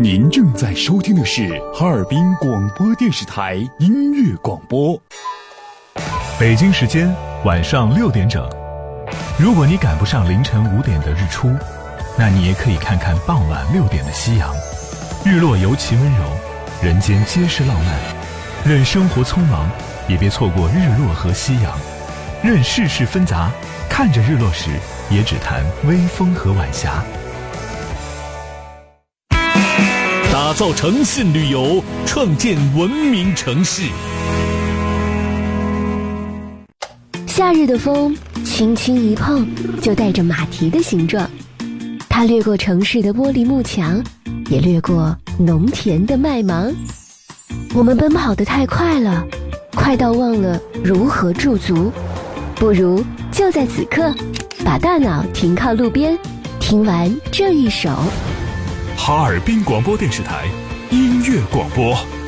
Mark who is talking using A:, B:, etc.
A: 您正在收听的是哈尔滨广播电视台音乐广播。
B: 北京时间晚上6点整。如果你赶不上凌晨5点的日出，那你也可以看看傍晚6点的夕阳。日落尤其温柔，人间皆是浪漫。任生活匆忙，也别错过日落和夕阳。任世事纷杂，看着日落时，也只谈微风和晚霞。
C: 打造诚信旅游，创建文明城市。
D: 夏日的风轻轻一碰，就带着马蹄的形状，它掠过城市的玻璃幕墙，也掠过农田的麦芒。我们奔跑得太快了，快到忘了如何驻足。不如就在此刻，把大脑停靠路边，听完这一首。
C: 哈尔滨广播电视台音乐广播。